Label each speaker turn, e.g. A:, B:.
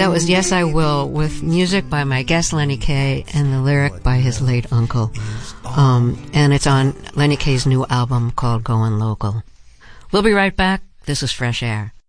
A: That was Yes I Will, with music by my guest Lenny Kaye and the lyric by his late uncle. And it's on Lenny Kaye's new album called Going Local. We'll be right back. This is Fresh Air.